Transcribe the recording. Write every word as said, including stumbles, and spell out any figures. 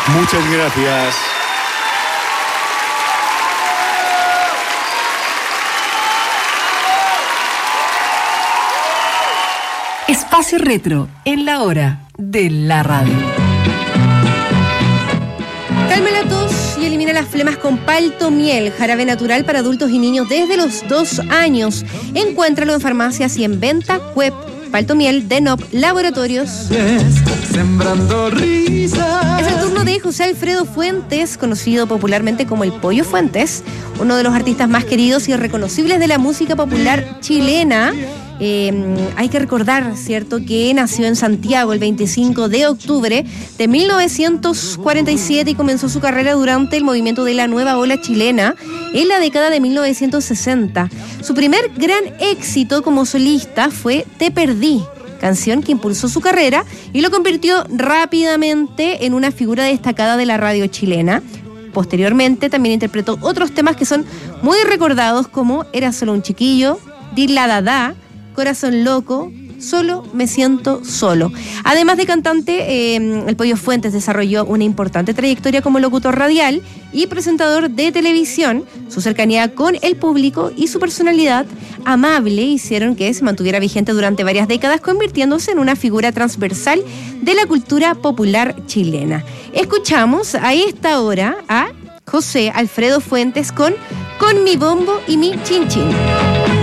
Muchas gracias. Espacio Retro, en la hora de la radio. Calma la tos y elimina las flemas con Palto Miel, jarabe natural para adultos y niños desde los dos años. Encuéntralo en farmacias y en venta web. Palto Miel de N O P Laboratorios. Sembrando risas. Es el turno de José Alfredo Fuentes, conocido popularmente como el Pollo Fuentes, uno de los artistas más queridos y reconocibles de la música popular chilena. Eh, hay que recordar, ¿cierto?, que nació en Santiago el veinticinco de octubre de mil novecientos cuarenta y siete y comenzó su carrera durante el movimiento de la nueva ola chilena en la década de mil novecientos sesenta. Su primer gran éxito como solista fue Te Perdí, canción que impulsó su carrera y lo convirtió rápidamente en una figura destacada de la radio chilena. Posteriormente también interpretó otros temas que son muy recordados, como Era solo un chiquillo, Di la Dada, Corazón loco, Solo me siento solo. Además de cantante, eh, el Pollo Fuentes desarrolló una importante trayectoria como locutor radial y presentador de televisión. Su cercanía con el público y su personalidad amable hicieron que se mantuviera vigente durante varias décadas, convirtiéndose en una figura transversal de la cultura popular chilena. Escuchamos a esta hora a José Alfredo Fuentes con Con mi bombo y mi chin chin.